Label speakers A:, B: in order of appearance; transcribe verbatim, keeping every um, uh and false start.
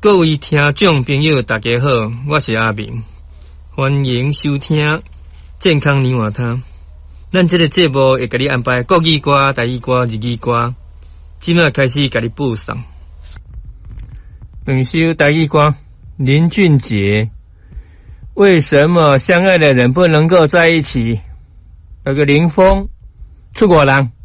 A: 各位听众朋友，大家好，我是阿明，欢迎收听健康泥瓦汤。咱这个节目会给你安排国语歌、台语歌、日语歌，即马开始给你播送。两首台语歌，林俊杰，为什么相爱的人不能够在一起？有个林峰，出国人。